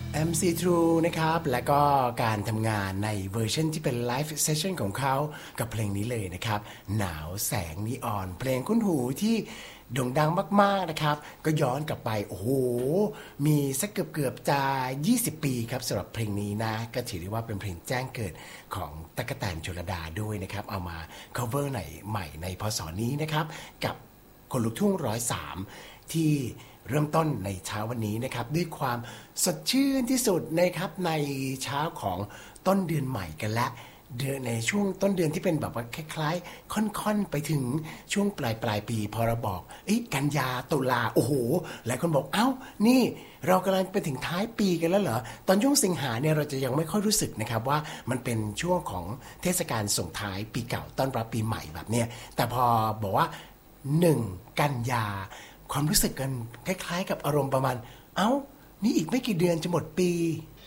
MC True นะครับและก็การทำงานในเวอร์ชันที่เป็นไลฟ์เซสชั่นของเขากับเพลงนี้เลยนะครับหนาวแสงนีออนเพลงคุ้นหูที่โด่งดังมากๆนะครับก็ย้อนกลับไปโอ้โหมีสักเกือบจะ20 ปีครับสำหรับเพลงนี้นะก็ถือได้ว่าเป็นเพลงแจ้งเกิดของตั๊กแตนชลดาด้วยนะครับเอามา cover ใหม่ในพศนี้นะครับกับคนลูกทุ่ง103ที่เริ่มต้นในเช้าวันนี้นะครับด้วยความสดชื่นที่สุดนะครับในเช้าของต้นเดือนใหม่กันและเดือนในช่วงต้นเดือนที่เป็นแบบว่าคล้ายๆค่อนๆไปถึงช่วงปลายปีพอเราบอกกันยาตุลาโอ้โหหลายคนบอกเอ้านี่เรากำลังไปถึงท้ายปีกันแล้วเหรอตอนช่วงสิงหาเนี่ยเราจะยังไม่ค่อยรู้สึกนะครับว่ามันเป็นช่วงของเทศกาลส่งท้ายปีเก่าต้อนรับปีใหม่แบบเนี้ยแต่พอบอกว่า1 กันยาความรู้สึกกันคล้ายๆกับอารมณ์ประมาณเอ้านี่อีกไม่กี่เดือนจะหมดปี